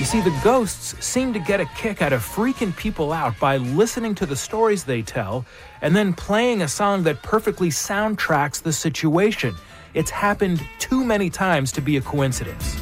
You see, the ghosts seem to get a kick out of freaking people out by listening to the stories they tell and then playing a song that perfectly soundtracks the situation. It's happened too many times to be a coincidence.